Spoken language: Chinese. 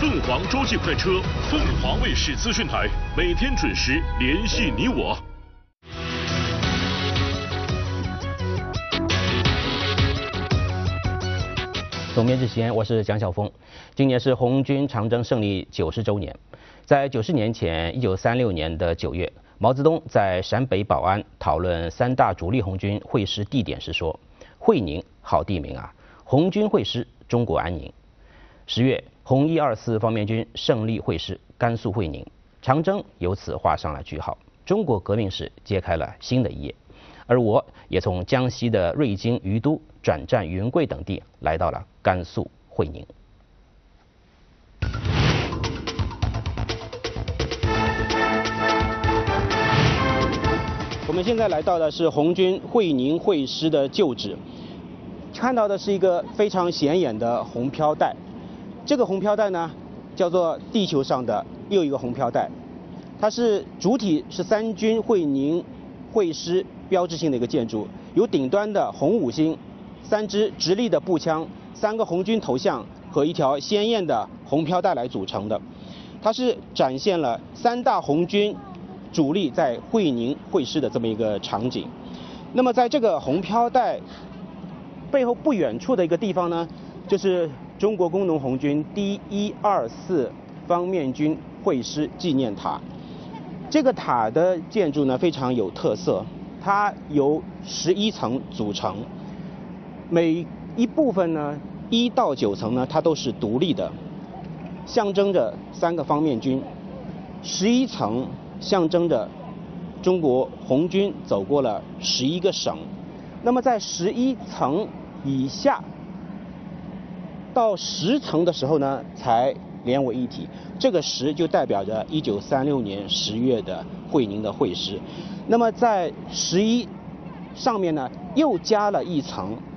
凤凰洲际快车，凤凰卫视资讯台，每天准时联系你我。 总编之前，我是蒋晓峰。今年是红军长征胜利90周年。在90年前，1936年的9月，毛泽东在陕北保安讨论3大主力红军会师地点时说：“会宁好地名啊，红军会师，中国安宁。”10月，红124方面军胜利会师甘肃会宁，长征由此画上了句号，中国革命史揭开了新的一页。而我也从江西的瑞金、于都转战云贵等地，来到了甘肃会宁。我们现在来到的是红军会宁会师的旧址，看到的是一个非常显眼的红飘带。这个红飘带呢，叫做地球上的又一个红飘带，它是主体是3军会宁会师标志性的一个建筑，由顶端的红5星、3支直立的步枪、3个红军头像和一条鲜艳的红飘带来组成的。它是展现了3大红军主力在会宁会师的这么一个场景。那么在这个红飘带背后不远处的一个地方呢，就是中国工农红军第124方面军会师纪念塔。这个塔的建筑呢非常有特色，它由11层组成，每一部分呢1到9层呢它都是独立的，象征着3个方面军。11层象征着中国红军走过了11个省。那么在11层以下到10层的时候呢才连为一体，这个10就代表着1936年10月的会宁的会师。那么在11上面呢又加了一层，